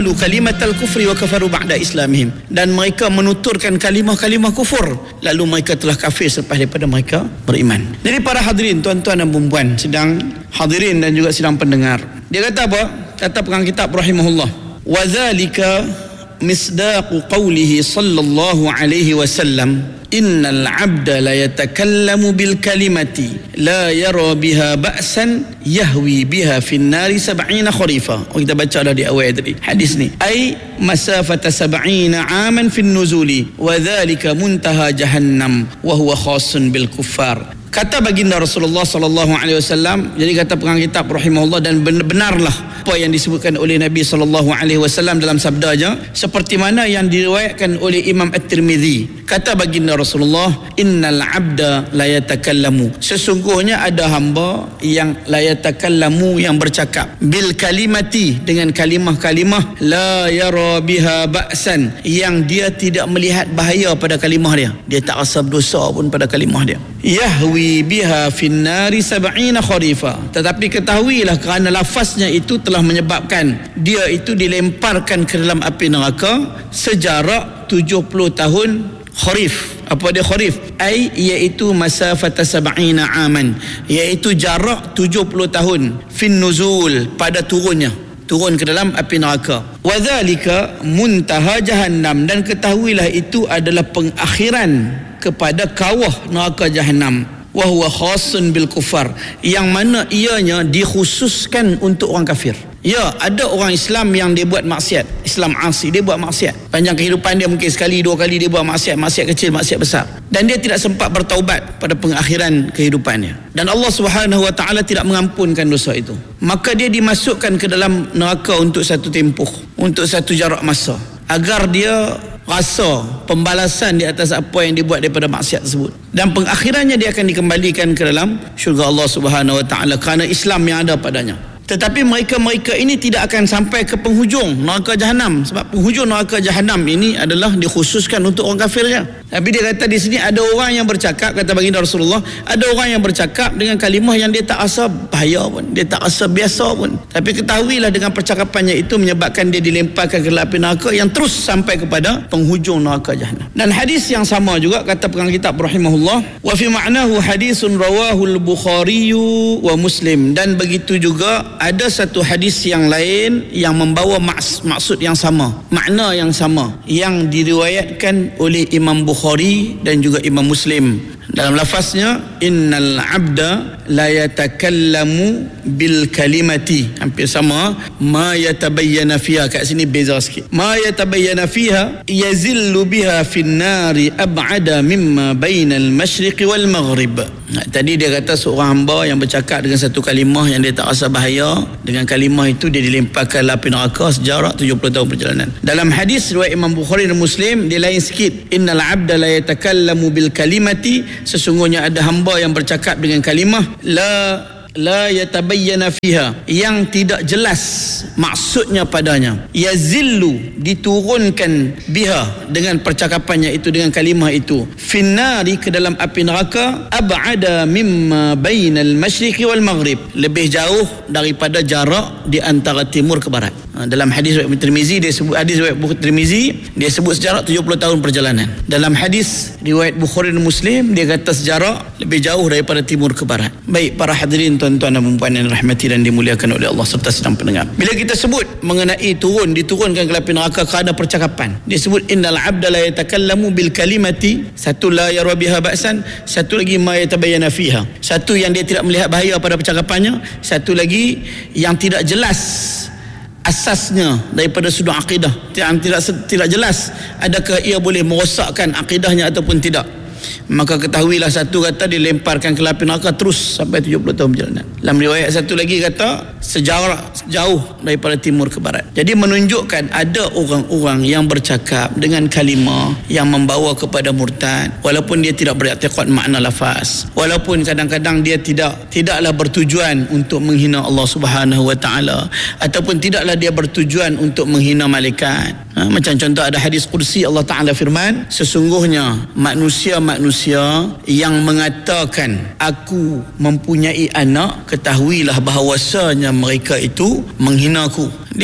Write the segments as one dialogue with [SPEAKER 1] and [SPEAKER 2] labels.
[SPEAKER 1] kalimatal kufri wa kafaru ba'da islamihim, dan mereka menuturkan kalimah-kalimah kufur lalu mereka telah kafir selepas daripada mereka beriman. Jadi para hadirin, tuan-tuan dan puan-puan sedang hadirin dan juga sedang pendengar, dia kata apa? Kata pengarang kitab rahimahullah, wa dzalika misdaqu qawlihi sallallahu alaihi wasallam, innal 'abda la yatakallamu bil kalimati la yara biha ba'san yahwi biha fin nari 70 kharifa. Kita baca dah di awal tadi hadis ni, ai masafata 70 aman fin nuzuli wa dhalika muntaha jahannam wa huwa khasun bil kuffar. Kata baginda Rasulullah sallallahu alaihi wasallam, jadi kata pengarang kitab rahimahullah, dan benarlah apa yang disebutkan oleh Nabi sallallahu alaihi wasallam dalam sabdanya seperti mana yang diriwayatkan oleh Imam At-Tirmizi. Kata baginda Rasulullah, innal 'abda la yatakallamu, sesungguhnya ada hamba yang la yatakallamu, yang bercakap, bil kalimati, dengan kalimah-kalimah, la yara biha ba'san, yang dia tidak melihat bahaya pada kalimah dia, dia tak rasa berdosa pun pada kalimah dia, yahwi biha fin nari 70 kharifa, tetapi ketahuilah kerana lafaznya itu telah menyebabkan dia itu dilemparkan ke dalam api neraka sejarak 70 tahun kharif. Apa dia kharif? Ai iaitu masafata 70 aman, iaitu jarak 70 tahun, fin nuzul, pada turunnya, turun ke dalam api neraka. Wa dzalika muntaha jahannam, dan ketahuilah itu adalah pengakhiran kepada kawah neraka Jahannam. Wa huwa khasun bil kufar, yang mana ianya dikhususkan untuk orang kafir. Ya, ada orang Islam yang dia buat maksiat, Islam asi, dia buat maksiat panjang kehidupan dia, mungkin sekali dua kali dia buat maksiat, maksiat kecil, maksiat besar, dan dia tidak sempat bertaubat pada pengakhiran kehidupannya, dan Allah Subhanahu wa taala tidak mengampunkan dosa itu, maka dia dimasukkan ke dalam neraka untuk satu tempoh, untuk satu jarak masa, agar dia rasa pembalasan di atas apa yang dibuat daripada maksiat tersebut, dan pengakhirannya dia akan dikembalikan ke dalam syurga Allah Subhanahu wa taala kerana Islam yang ada padanya. Tetapi mereka-mereka ini tidak akan sampai ke penghujung neraka Jahannam, sebab penghujung neraka Jahannam ini adalah dikhususkan untuk orang kafir saja. Tapi dia kata di sini ada orang yang bercakap, kata baginda Rasulullah, ada orang yang bercakap dengan kalimah yang dia tak rasa bahaya pun, dia tak rasa biasa pun, tapi ketahuilah dengan percakapannya itu menyebabkan dia dilemparkan ke dalam api neraka yang terus sampai kepada penghujung neraka Jahannam. Dan hadis yang sama juga kata pengarang kitab rahimahullah, wa fi ma'nahu hadisun rawahul Bukhari wa Muslim, dan begitu juga ada satu hadis yang lain yang membawa maksud yang sama, makna yang sama, yang diriwayatkan oleh Imam Bukhari dan juga Imam Muslim. Dalam lafaznya, innal 'abda la yatakallamu bil kalimati, hampir sama, ma yatabayyana fiha, kat sini beza sikit, ma yatabayyana fiha yazillu biha fin nari ab'ada mimma bainal masyriqi wal maghrib. Tadi dia kata seorang hamba yang bercakap dengan satu kalimah yang dia tak rasa bahaya, dengan kalimah itu dia dilemparkan api neraka sejarak 70 tahun perjalanan. Dalam hadis riwayat Imam Bukhari dan Muslim dia lain sikit, innal 'abda la yatakallamu bil kalimati, sesungguhnya ada hamba yang bercakap dengan kalimah la yatabayyana fiha, yang tidak jelas maksudnya padanya, yazillu, diturunkan, biha, dengan percakapannya itu, dengan kalimah itu, finnari, ke dalam api neraka, ab'ada mimma bainal masyriqi wal maghrib, lebih jauh daripada jarak di antara timur ke barat. Dalam hadis riwayat Tirmizi, dia sebut, hadis riwayat Tirmizi, dia sebut sejarak 70 tahun perjalanan. Dalam hadis riwayat Bukhari dan Muslim, dia kata sejarak lebih jauh daripada timur ke barat. Baik para hadirin, tuan-tuan dan puan-puan yang dirahmati dan dimuliakan oleh Allah serta sedang pendengar, bila kita sebut mengenai diturunkan ke api neraka kerana percakapan, dia sebut innal 'abda la yatakallamu bil kalimati, satu la yara biha ba'san, satu lagi ma yatabayyana fiha, satu yang dia tidak melihat bahaya pada percakapannya, satu lagi yang tidak jelas asasnya daripada sudut akidah, tidak jelas adakah ia boleh merosakkan akidahnya ataupun tidak. Maka ketahuilah, satu kata dilemparkan ke api neraka terus sampai 70 tahun perjalanan. Dalam riwayat satu lagi kata sejarak jauh daripada timur ke barat. Jadi menunjukkan ada orang-orang yang bercakap dengan kalimah yang membawa kepada murtad, walaupun dia tidak beriktikad makna lafaz, walaupun kadang-kadang dia tidaklah bertujuan untuk menghina Allah Subhanahu wa taala, ataupun tidaklah dia bertujuan untuk menghina malaikat. Macam contoh ada hadis qudsi, Allah Taala firman, sesungguhnya manusia yang mengatakan aku mempunyai anak, ketahuilah bahawasanya mereka itu menghina aku. Dia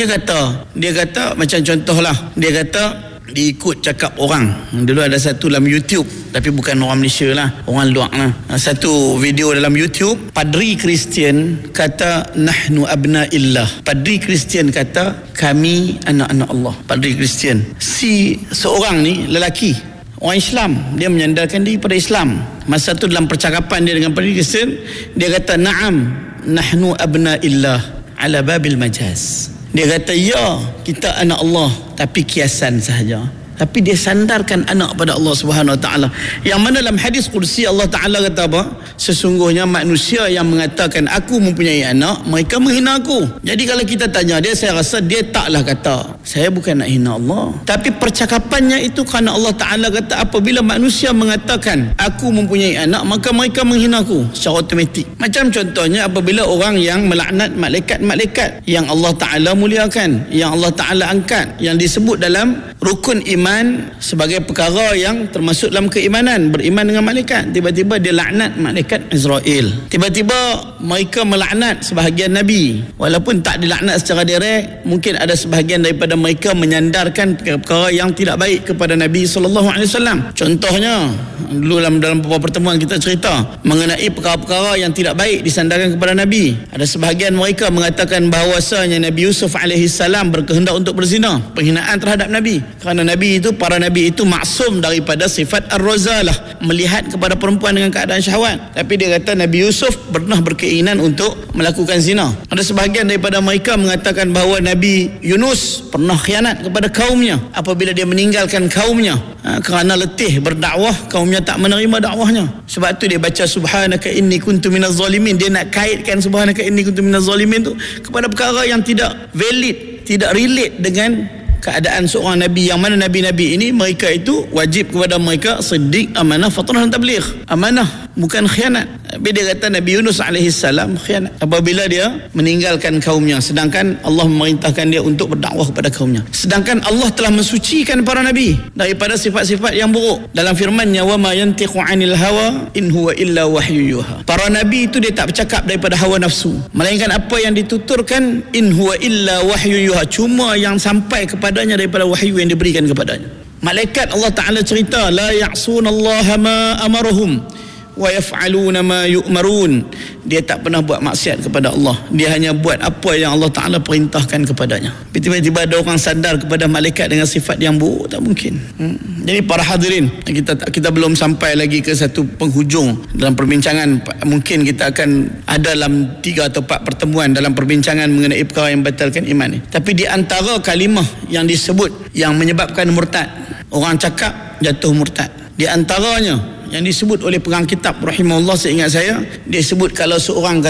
[SPEAKER 1] kata macam contohlah, dia kata dia ikut cakap orang. Dulu ada satu dalam YouTube, tapi bukan orang Malaysia lah, orang luar lah. Satu video dalam YouTube, padri Kristian kata nahnu abna'illah. Padri Kristian kata kami anak-anak Allah. Padri Kristian. Seorang ni lelaki, orang Islam, dia menyandarkan diri pada Islam. Masa tu dalam percakapan dia dengan padri Kristian, dia kata na'am nahnu abna'illah ala babil majaz. Dia kata ya, kita anak Allah tapi kiasan sahaja. Tapi dia sandarkan anak pada Allah Subhanahu Wa Taala. Yang mana dalam hadis qudsi Allah Taala kata apa? Sesungguhnya manusia yang mengatakan aku mempunyai anak, mereka menghina aku. Jadi kalau kita tanya dia, saya rasa dia taklah kata saya bukan nak hina Allah, tapi percakapannya itu kerana Allah Taala kata apabila manusia mengatakan aku mempunyai anak, maka mereka menghina aku secara automatik. Macam contohnya apabila orang yang melaknat malaikat-malaikat yang Allah Taala muliakan, yang Allah Taala angkat, yang disebut dalam rukun iman sebagai perkara yang termasuk dalam keimanan, beriman dengan malaikat. Tiba-tiba dia laknat malaikat Israel. Tiba-tiba mereka melaknat sebahagian Nabi, walaupun tak dilaknat secara direct. Mungkin ada sebahagian daripada mereka menyandarkan perkara yang tidak baik kepada Nabi SAW. Contohnya dulu dalam beberapa pertemuan kita cerita mengenai perkara-perkara yang tidak baik disandarkan kepada Nabi. Ada sebahagian mereka mengatakan bahawasanya Nabi Yusuf AS berkehendak untuk berzina, penghinaan terhadap Nabi. Kerana Nabi itu, para Nabi itu maksum daripada sifat ar-razalah, melihat kepada perempuan dengan keadaan syahwat. Tapi dia kata Nabi Yusuf pernah berkeinginan untuk melakukan zina. Ada sebahagian daripada mereka mengatakan bahawa Nabi Yunus pernah khianat kepada kaumnya apabila dia meninggalkan kaumnya kerana letih berdakwah, kaumnya tak menerima dakwahnya. Sebab tu dia baca subhanaka inni kuntu minaz zalimin. Dia nak kaitkan subhanaka inni kuntu minaz zalimin tu kepada perkara yang tidak valid, tidak relate dengan keadaan seorang Nabi. Yang mana Nabi-Nabi ini mereka itu wajib kepada mereka siddiq, amanah, fatrah dan tabligh. Amanah, bukan khianat. Tapi dia kata Nabi Yunus AS khianat apabila dia meninggalkan kaumnya, sedangkan Allah memerintahkan dia untuk berdakwah kepada kaumnya. Sedangkan Allah telah mensucikan para Nabi daripada sifat-sifat yang buruk. Dalam firman-Nya wa ma yantiqu 'anil hawa in huwa illa wahyu yuha. Para Nabi itu dia tak bercakap daripada hawa nafsu, melainkan apa yang dituturkan in huwa illa wahyu yuha, cuma yang sampai kepadanya daripada wahyu yang diberikan kepadanya. Malaikat Allah Ta'ala cerita la ya'sunallaha ma amarahum wa yaf'aluna ma yu'marun. Dia tak pernah buat maksiat kepada Allah, dia hanya buat apa yang Allah Ta'ala perintahkan kepadanya. Tiba-tiba ada orang sandar kepada malaikat dengan sifat yang buruk, tak mungkin. Jadi para hadirin, kita belum sampai lagi ke satu penghujung dalam perbincangan. Mungkin kita akan ada dalam 3 atau 4 pertemuan dalam perbincangan mengenai perkara yang batalkan iman ni. Tapi di antara kalimah yang disebut yang menyebabkan murtad, orang cakap jatuh murtad, di antaranya yang disebut oleh pengarang kitab rahimahullah, seingat saya, dia sebut kalau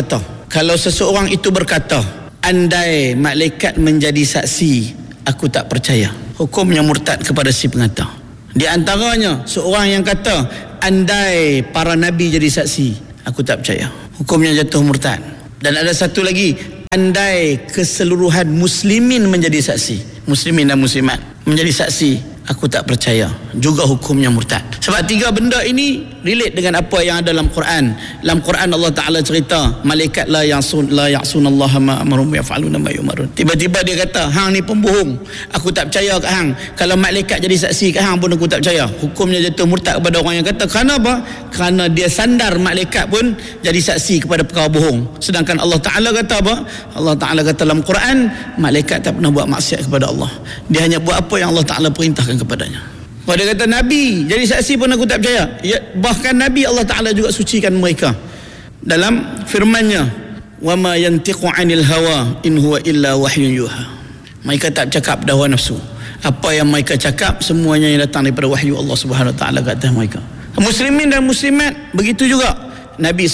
[SPEAKER 1] seseorang itu berkata andai malaikat menjadi saksi aku tak percaya, hukumnya murtad kepada si pengata. Di antaranya seorang yang kata andai para nabi jadi saksi aku tak percaya, hukumnya jatuh murtad. Dan ada satu lagi, andai keseluruhan muslimin menjadi saksi, muslimin dan muslimat menjadi saksi aku tak percaya, juga hukumnya murtad. Sebab 3 benda ini relate dengan apa yang ada dalam Quran. Dalam Quran Allah Ta'ala cerita malaikat la ya'sunallaha ma amarum yaf'aluna ma yu'marun. Tiba-tiba dia kata hang ni pembohong, aku tak percaya kat hang. Kalau malaikat jadi saksi kat hang pun aku tak percaya. Hukumnya jatuh murtad kepada orang yang kata. Kerana apa? Kerana dia sandar malaikat pun jadi saksi kepada perkara bohong. Sedangkan Allah Ta'ala kata apa? Allah Ta'ala kata dalam Quran malaikat tak pernah buat maksiat kepada Allah, dia hanya buat apa yang Allah Ta'ala perintahkan kepadanya. Kalau dia kata Nabi jadi saksi pun aku tak percaya, ya, bahkan Nabi Allah Ta'ala juga sucikan mereka dalam firman-Nya wa ma yantiqu 'anil hawa in huwa illa wahyun yuha. Mereka tak cakap pada hawa nafsu, apa yang mereka cakap semuanya yang datang daripada wahyu Allah Subhanahu Wa Ta'ala ke atas mereka. Muslimin dan muslimat begitu juga. Nabi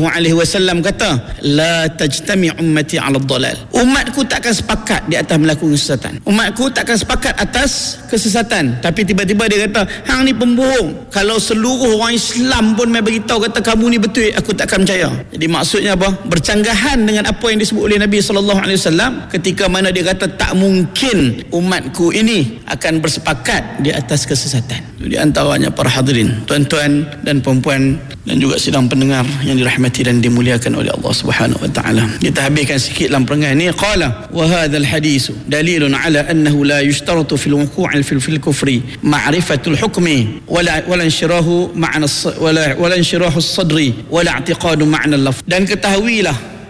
[SPEAKER 1] SAW kata la tajtami ummati ala dhalal. Umatku takkan sepakat di atas melakukan kesesatan. Umatku takkan sepakat atas kesesatan. Tapi tiba-tiba dia kata hang ni pembohong. Kalau seluruh orang Islam pun mai beritahu kata kamu ni betul, aku takkan percaya. Jadi maksudnya apa? Bercanggahan dengan apa yang disebut oleh Nabi SAW ketika mana dia kata tak mungkin umatku ini akan bersepakat di atas kesesatan. Di antaranya para hadirin, tuan-tuan dan puan-puan dan juga sidang pendengar yang dirahmati dan dimuliakan oleh Allah Subhanahu wa taala. Kita habiskan sikit dalam perenggan ni. Qala wa hadzal hadis dalilun ala annahu la yushtaratu fil wuqu'i fil kufri ma'rifatul hukmi wala inshirahu ma'na wala inshirahu as-sadri wala i'tiqadu ma'na al-lafz. Dan ketahuilah,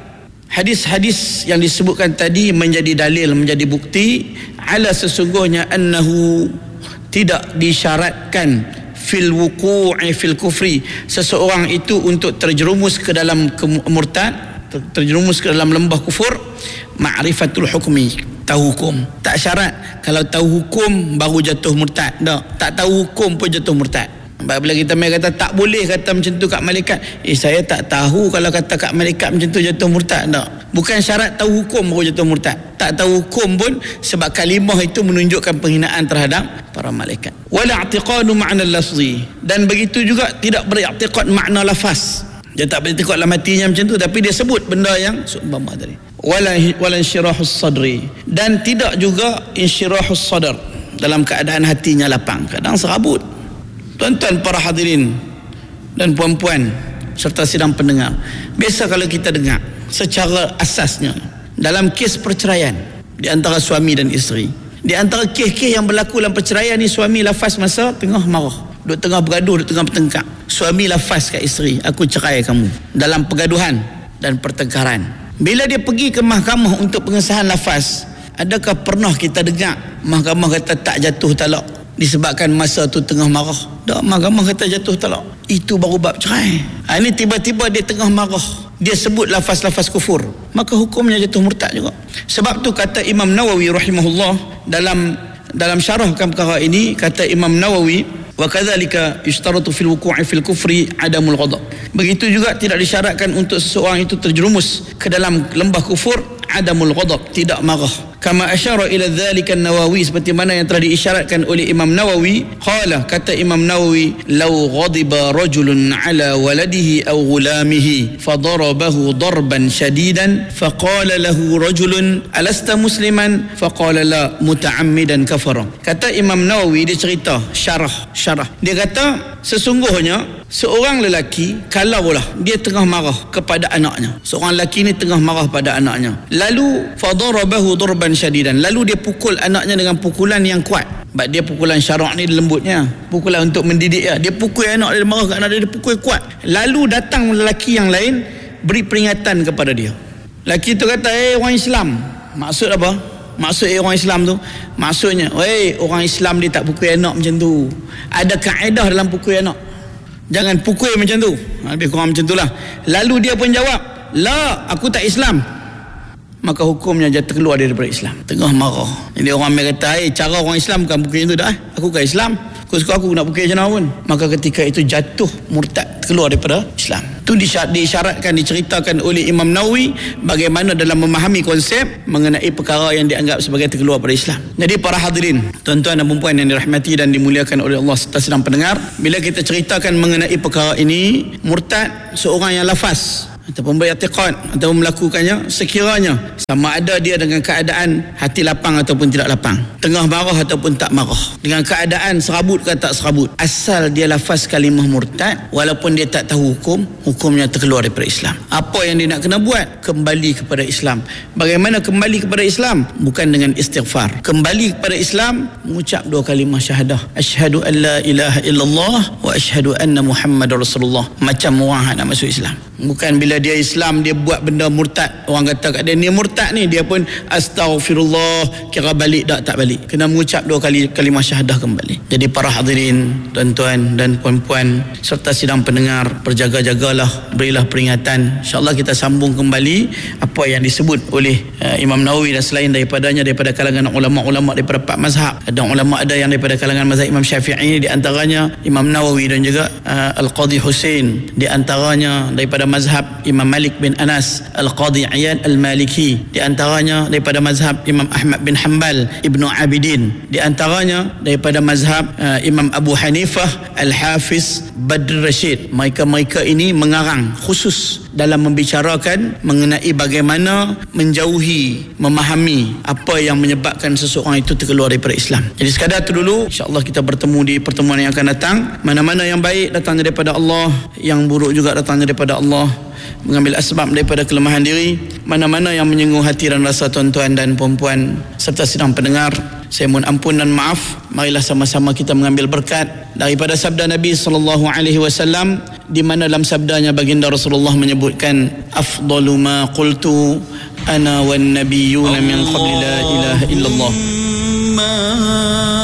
[SPEAKER 1] hadis-hadis yang disebutkan tadi menjadi dalil, menjadi bukti ala sesungguhnya annahu tidak disyaratkan fil wuqu'i fil kufri, seseorang itu untuk terjerumus ke dalam murtad, terjerumus ke dalam lembah kufur, ma'rifatul hukmi, tahu hukum. Tak syarat kalau tahu hukum baru jatuh murtad. Tak tahu hukum pun jatuh murtad. Bila kita main kata tak boleh kata macam tu kat malaikat, saya tak tahu kalau kata kat malaikat macam tu jatuh murtad. Tak, bukan syarat tahu hukum baru jatuh murtad. Tak tahu hukum pun, sebab kalimah itu menunjukkan penghinaan terhadap para malaikat. Wala i'tiqadu ma'na al-lafzi, dan begitu juga tidak beriktikad makna lafaz. Dia tak beriktikad dalam hatinya macam tu, tapi dia sebut benda yang seumpama tadi. Wala insyirahus sadri, dan tidak juga insyirahus sadr, dalam keadaan hatinya lapang, kadang serabut. Tuan-tuan para hadirin dan puan-puan serta sidang pendengar, biasa kalau kita dengar secara asasnya dalam kes perceraian di antara suami dan isteri, di antara kes-kes yang berlaku dalam perceraian ni, suami lafaz masa tengah marah, duk tengah bergaduh, duk tengah bertengkar, suami lafaz kat isteri, aku cerai kamu, dalam pergaduhan dan pertengkaran. Bila dia pergi ke mahkamah untuk pengesahan lafaz, adakah pernah kita dengar mahkamah kata tak jatuh talak disebabkan masa tu tengah marah? Tak, mahkamah kata jatuh talak, itu baru bab cerai. Ini tiba-tiba dia tengah marah, dia sebut lafaz-lafaz kufur, maka hukumnya jatuh murtad juga. Sebab tu kata Imam Nawawi rahimahullah dalam syarahkan perkara ini, kata Imam Nawawi, wa kadzalika yushtaratu fil wuqu'i fil kufri adamul ghadab. Begitu juga tidak disyaratkan untuk seseorang itu terjerumus ke dalam lembah kufur adamul ghadab, tidak marah. Kama asyara ila dzalika an-Nawawi, seperti mana yang telah diisyaratkan oleh Imam Nawawi. Qala, kata Imam Nawawi, law ghadiba rajulun ala waladihi aw ghulamihi fadarabahu darban shadidan faqala lahu rajulun alasta musliman faqala la muta'ammidan kafara. Kata Imam Nawawi, dia cerita syarah. Dia kata sesungguhnya seorang lelaki kalaulah dia tengah marah kepada anaknya, seorang lelaki ni tengah marah pada anaknya, lalu fadarabahu darban syadidan, lalu dia pukul anaknya dengan pukulan yang kuat. Sebab dia pukulan syarak ni lembutnya, pukulan untuk mendidik dia pukul anak dia, marah kat anak dia pukul kuat. Lalu datang lelaki yang lain beri peringatan kepada dia. Lelaki tu kata, orang Islam. Maksud apa? Maksud orang Islam tu, maksudnya, orang Islam dia tak pukul anak macam tu. Ada kaedah dalam pukul anak, jangan pukul macam tu. Lebih kurang macam tu lah. Lalu dia pun jawab, la, aku tak Islam. Maka hukumnya dia terkeluar daripada Islam. Tengah marah. Jadi orang kata, cara orang Islam bukan pukul macam tu dah. Aku kan Islam, aku nak pukul macam mana pun. Maka ketika itu jatuh murtad, keluar daripada Islam. Itu diisyaratkan, diceritakan oleh Imam Nawawi bagaimana dalam memahami konsep mengenai perkara yang dianggap sebagai terkeluar dari Islam. Jadi para hadirin, tuan-tuan dan puan yang dirahmati dan dimuliakan oleh Allah serta sedang pendengar, bila kita ceritakan mengenai perkara ini, murtad seorang yang lafaz ataupun beriktikad ataupun melakukannya sekiranya sama ada dia dengan keadaan hati lapang ataupun tidak lapang, tengah marah ataupun tak marah, dengan keadaan serabut ke tak serabut, asal dia lafaz kalimah murtad, walaupun dia tak tahu hukum, hukumnya terkeluar daripada Islam. Apa yang dia nak kena buat? Kembali kepada Islam. Bagaimana kembali kepada Islam? Bukan dengan istighfar. Kembali kepada Islam, mengucap dua kalimah syahadah, asyhadu an la ilaha illallah wa asyhadu anna Muhammadar Rasulullah. Macam orang nak masuk Islam. Bukan bila dia Islam dia buat benda murtad, orang kata kat dia ni murtad ni, dia pun astaghfirullah, kira balik tak balik. Kena mengucap dua kali kalimah syahadah kembali. Jadi para hadirin, tuan-tuan dan puan-puan serta sidang pendengar, berjaga-jagalah, berilah peringatan. InsyaAllah kita sambung kembali apa yang disebut oleh Imam Nawawi dan selain daripadanya, daripada kalangan ulama-ulama daripada 4 mazhab. Ada ulama ada yang daripada kalangan mazhab Imam Syafi'i, di antaranya Imam Nawawi, dan juga Al-Qadhi Husain, di antaranya daripada mazhab Imam Malik bin Anas, Al-Qadhi Iyad Al-Maliki, di antaranya daripada mazhab Imam Ahmad bin Hanbal, Ibnu Abidin, di antaranya daripada mazhab Imam Abu Hanifah, Al-Hafiz Badr Rashid. Mereka ini mengarang khusus dalam membicarakan mengenai bagaimana menjauhi, memahami apa yang menyebabkan seseorang itu terkeluar daripada Islam. Jadi sekadar itu dulu, insya-Allah kita bertemu di pertemuan yang akan datang. Mana-mana yang baik datangnya daripada Allah, yang buruk juga datangnya daripada Allah. Mengambil asbab daripada kelemahan diri. Mana-mana yang menyinggung hati dan rasa tuan-tuan dan puan-puan serta sidang pendengar, saya mohon ampun dan maaf. Marilah sama-sama kita mengambil berkat daripada sabda Nabi SAW, di mana dalam sabdanya baginda Rasulullah menyebutkan, afdalu ma qultu ana wan nabiyyuna min qabli la ilaha illallah.